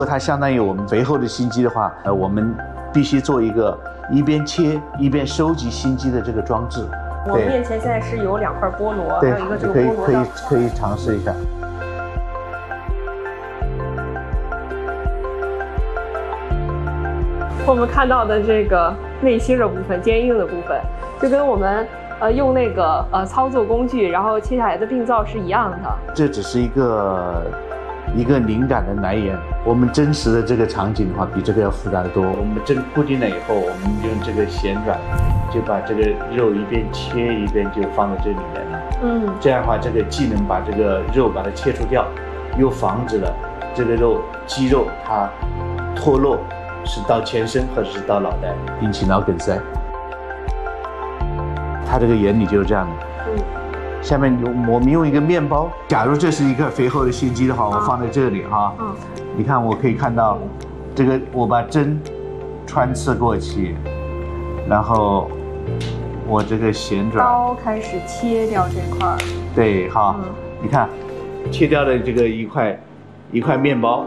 它相当于我们肥厚的心肌的话，我们必须做一个一边切一边收集心肌的这个装置。 我面前现在是有2块菠萝，还有一个这个菠萝的。 可以尝试一下。 我们看到的这个内心的部分、坚硬的部分，就跟我们用那个操作工具然后切下来的病灶是一样的。 这只是一个灵感的来源。我们真实的这个场景的话，比这个要复杂得多。我们针固定了以后，我们用这个旋转，就把这个肉一边切一边就放在这里面了。这样的话，这个既能把这个肉把它切除掉，又防止了这个肌肉它脱落，是到全身或者是到脑袋引起脑梗塞。它这个原理就是这样的。下面我们用一个面包，假如这是一个肥厚的心肌的话，我放在这里哈。你看我可以看到，这个我把针穿刺过去，然后我这个旋转， 刀开始切掉这块。 对哈，你看，切掉的这个一块面包。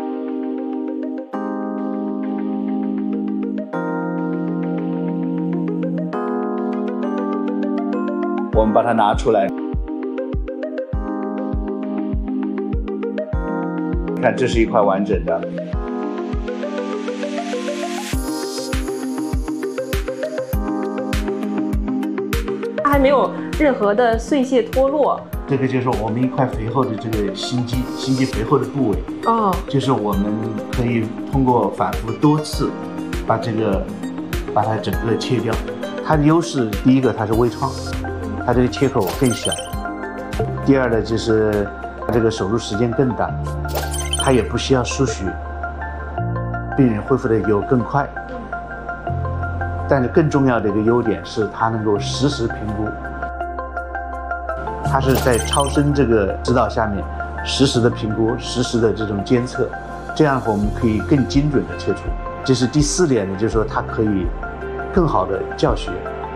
我们把它拿出来，看这是一块完整的。 它还没有任何的碎屑脱落。 这个就是我们一块肥厚的这个心肌肥厚的部位。就是我们可以通过反复多次，把它整个切掉。它的优势，第一个它是微创。它这个切口更小，第二呢就是它这个手术时间更短，它也不需要输血，病人恢复的更快。但是更重要的一个优点是它能够实时评估，它是在超声这个指导下面实时的评估、实时的这种监测，这样我们可以更精准的切除。这是第4点呢，就是说它可以更好的教学。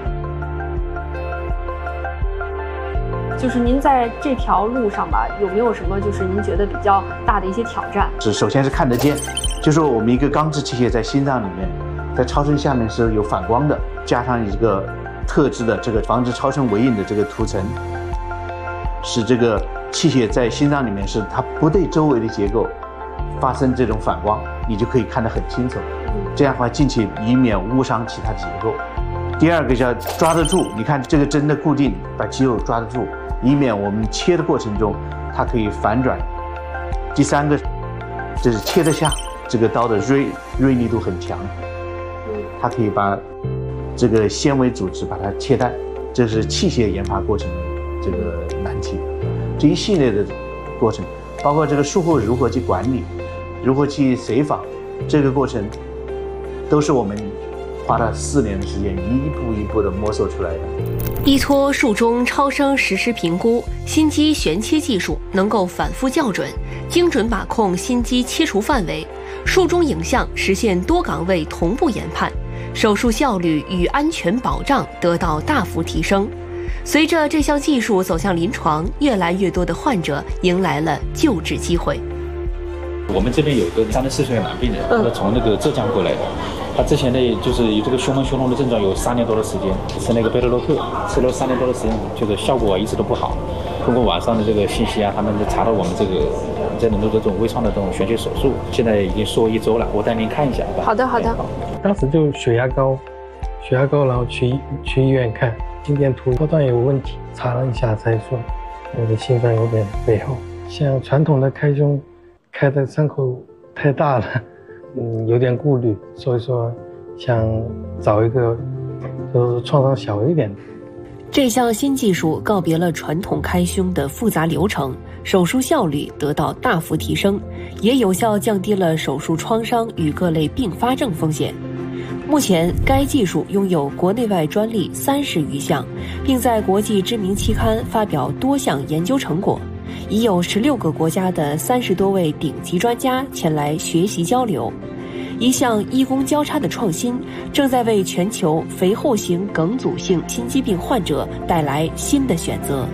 就是您在这条路上吧，有没有什么就是您觉得比较大的一些挑战？ 首先是看得见，就是我们一个钢制器械在心脏里面，在超声下面是有反光的，加上一个特制的这个防止超声微影的这个涂层，使这个器械在心脏里面是它不对周围的结构发生这种反光，你就可以看得很清楚。这样的话进去以免误伤其他结构。第二个叫抓得住，你看这个针的固定，把肌肉抓得住，以免我们切的过程中它可以反转。第3个就是切得下，这个刀的锐利度很强，它可以把这个纤维组织把它切断，这是器械研发过程的这个难题。这一系列的过程，包括这个术后如何去管理，如何去随访，这个过程都是我们花了4年的时间，一步一步的摸索出来的。 依托术中超声实时评估，心肌旋切技术能够反复校准，精准把控心肌切除范围，术中影像实现多岗位同步研判，手术效率与安全保障得到大幅提升。随着这项技术走向临床，越来越多的患者迎来了救治机会。 我们这边有一个34岁的男病人，他从那个浙江过来的。他之前呢，就是有这个胸闷胸痛的症状，有3年多的时间，吃那个贝德洛特，吃了3年多的时间，这个效果一直都不好。通过网上的这个信息啊，他们就查到我们这个在能做这种微创的这种旋切手术，现在已经说1周了，我带您看一下吧。 好的，好的。 当时就血压高，然后去医院看，心电图波段有问题，查了一下才说我的心脏有点肥厚。像传统的开胸，开的伤口太大了。有点顾虑，所以说想找一个就是创伤小一点的。 这项新技术告别了传统开胸的复杂流程，手术效率得到大幅提升，也有效降低了手术创伤与各类并发症风险。目前，该技术拥有国内外专利30余项，并在国际知名期刊发表多项研究成果。已有16个国家的30多位顶级专家前来学习交流。一项医工交叉的创新，正在为全球肥厚型梗阻性心肌病患者带来新的选择。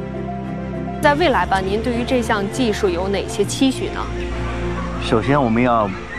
在未来吧，您对于这项技术有哪些期许呢？ 首先，我们要